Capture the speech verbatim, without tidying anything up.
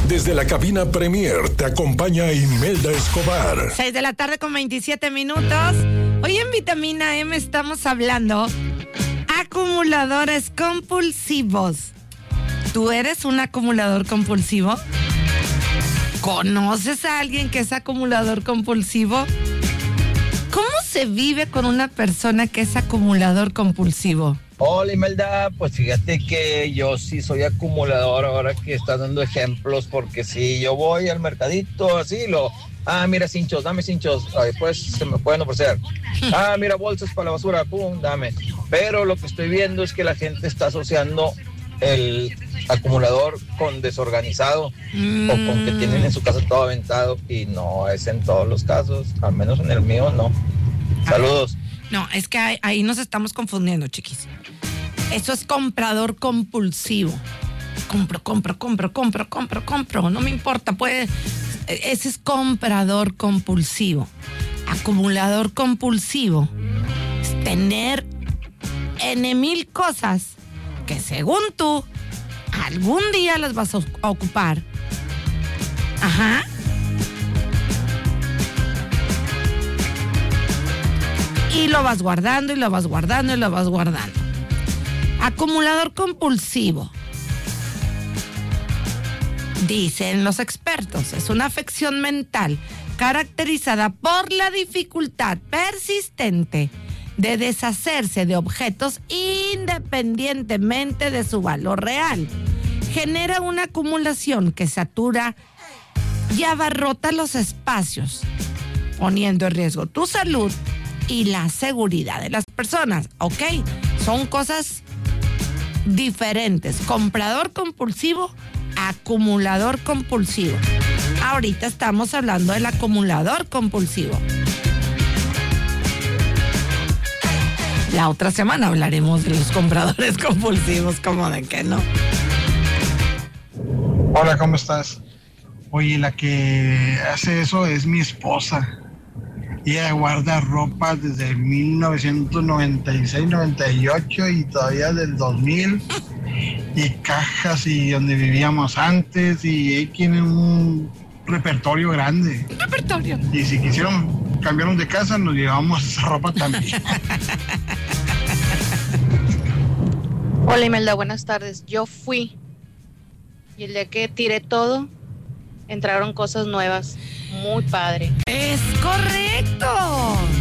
Desde la cabina Premier te acompaña Imelda Escobar. seis de la tarde con veintisiete minutos. Hoy en Vitamina M estamos hablando acumuladores compulsivos. ¿Tú eres un acumulador compulsivo? ¿Conoces a alguien que es acumulador compulsivo? ¿Cómo se vive con una persona que es acumulador compulsivo? Hola Imelda, pues fíjate que yo sí soy acumulador ahora que estás dando ejemplos, porque si yo voy al mercadito así, lo, ah, mira cinchos, dame cinchos, después se me pueden ofrecer, ah, mira bolsas para la basura, pum, dame, pero lo que estoy viendo es que la gente está asociando el acumulador con desorganizado mm. o con que tienen en su casa todo aventado, y no es en todos los casos, al menos en el mío no. Saludos. No, es que ahí, ahí nos estamos confundiendo, chiquis. Eso es comprador compulsivo. Compro, compro, compro, compro, compro, compro. No me importa, puede. Ese es comprador compulsivo. Acumulador compulsivo es tener N mil cosas que según tú algún día las vas a ocupar. Ajá. Y lo vas guardando, y lo vas guardando, y lo vas guardando. Acumulador compulsivo. Dicen los expertos, es una afección mental caracterizada por la dificultad persistente de deshacerse de objetos independientemente de su valor real. Genera una acumulación que satura y abarrota los espacios, poniendo en riesgo tu salud y la seguridad de las personas, ¿ok? Son cosas diferentes. Comprador compulsivo, acumulador compulsivo. Ahorita estamos hablando del acumulador compulsivo. La otra semana hablaremos de los compradores compulsivos, como de que no. Hola, ¿cómo estás? Oye, la que hace eso es mi esposa. Ella guarda ropa desde mil novecientos noventa y seis, noventa y ocho y todavía del dos mil, y cajas y donde vivíamos antes, y ahí tiene un repertorio grande. Un repertorio. Y si quisieron cambiarnos de casa, nos llevamos esa ropa también. Hola Imelda, buenas tardes. Yo fui y el día que tiré todo, entraron cosas nuevas. Muy padre. ¡Es correcto!